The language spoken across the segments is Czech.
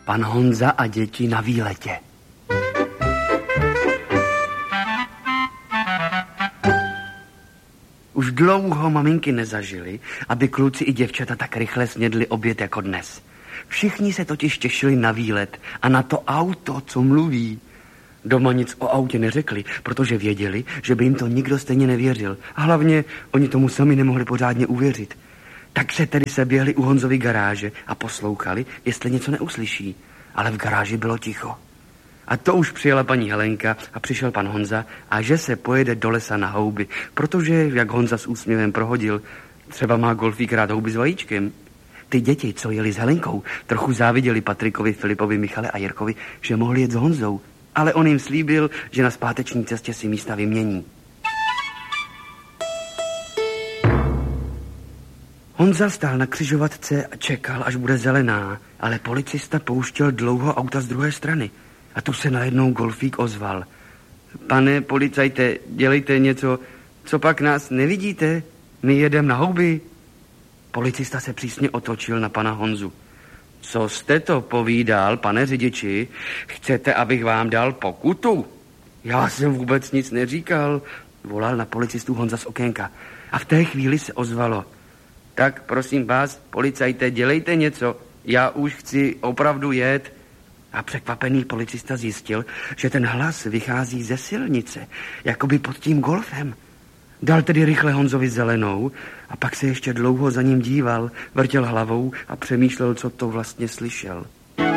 Pan Honza a děti na výletě. Už dlouho maminky nezažily, aby kluci i děvčata tak rychle snědli oběd jako dnes. Všichni se totiž těšili na výlet a na to auto, co mluví. Doma nic o autě neřekli, protože věděli, že by jim to nikdo stejně nevěřil. A hlavně oni tomu sami nemohli pořádně uvěřit. Tak se tedy seběhli u Honzovy garáže a poslouchali, jestli něco neuslyší. Ale v garáži bylo ticho. A to už přijela paní Helenka a přišel pan Honza a že se pojede do lesa na houby, protože, jak Honza s úsměvem prohodil, třeba má golfík rád houby s vajíčkem. Ty děti, co jeli s Helenkou, trochu záviděli Patrikovi, Filipovi, Michale a Jirkovi, že mohli jet s Honzou, ale on jim slíbil, že na zpáteční cestě si místa vymění. Honza stál na křižovatce a čekal, až bude zelená, ale policista pouštěl dlouho auta z druhé strany. A tu se najednou golfík ozval. Pane policajte, dělejte něco, co pak nás nevidíte? My jedem na houby. Policista se přísně otočil na pana Honzu. Co jste to povídal, pane řidiči? Chcete, abych vám dal pokutu? Já jsem vůbec nic neříkal, volal na policistu Honza z okénka. A v té chvíli se ozvalo. Tak prosím vás, policajte, dělejte něco. Já už chci opravdu jet. A překvapený policista zjistil, že ten hlas vychází ze silnice, jakoby pod tím golfem. Dal tedy rychle Honzovi zelenou a pak se ještě dlouho za ním díval, vrtěl hlavou a přemýšlel, co to vlastně slyšel.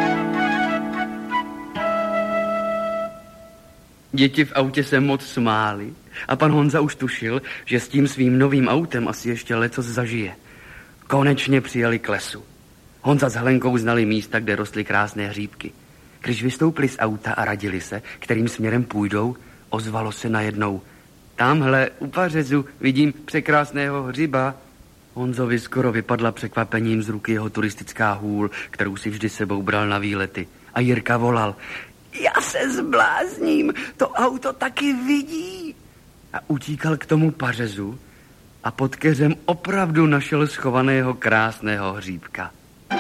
Děti v autě se moc smály a pan Honza už tušil, že s tím svým novým autem asi ještě lecos zažije. Konečně přijeli k lesu. Honza s Helenkou znali místa, kde rostly krásné hříbky. Když vystoupili z auta a radili se, kterým směrem půjdou, ozvalo se najednou. Tamhle u pařezu vidím překrásného hřiba. Honzovi skoro vypadla překvapením z ruky jeho turistická hůl, kterou si vždy sebou bral na výlety. A Jirka volal. Já se zblázním, to auto taky vidí. A utíkal k tomu pařezu a pod keřem opravdu našel schovaného krásného hříbka.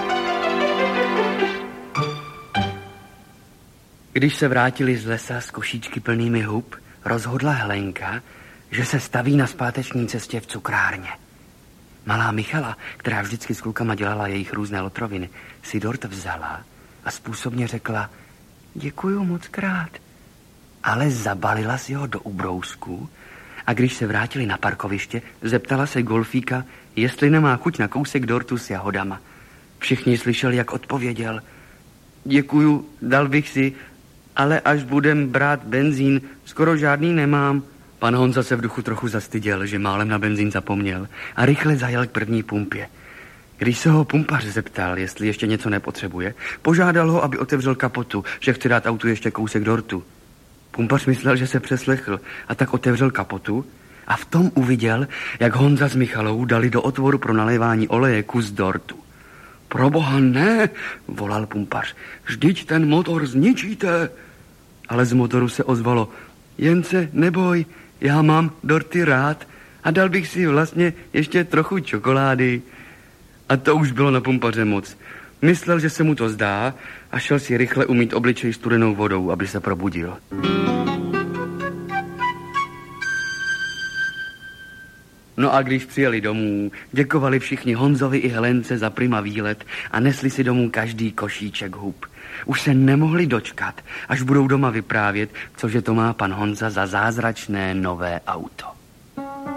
Když se vrátili z lesa s košíčky plnými hub, rozhodla Helenka, že se staví na zpáteční cestě v cukrárně. Malá Michala, která vždycky s klukama dělala jejich různé lotroviny, si dort vzala a způsobně řekla děkuju moc krát, ale zabalila si ho do ubrousku a když se vrátili na parkoviště, zeptala se golfíka, jestli nemá chuť na kousek dortu s jahodama. Všichni slyšeli, jak odpověděl. Děkuju, dal bych si, ale až budem brát benzín, skoro žádný nemám. Pan Honza se v duchu trochu zastyděl, že málem na benzín zapomněl a rychle zajel k první pumpě. Když se ho pumpař zeptal, jestli ještě něco nepotřebuje, požádal ho, aby otevřel kapotu, že chce dát autu ještě kousek dortu. Pumpař myslel, že se přeslechl a tak otevřel kapotu a v tom uviděl, jak Honza s Michalou dali do otvoru pro nalévání oleje kus dortu. Proboha ne, volal pumpař, vždyť ten motor zničíte. Ale z motoru se ozvalo, jen se neboj, já mám dorty rád a dal bych si vlastně ještě trochu čokolády. A to už bylo na pumpaře moc. Myslel, že se mu to zdá a šel si rychle umýt obličej studenou vodou, aby se probudil. No a když přijeli domů, děkovali všichni Honzovi i Helence za prima výlet a nesli si domů každý košíček hub. Už se nemohli dočkat, až budou doma vyprávět, cože to má pan Honza za zázračné nové auto.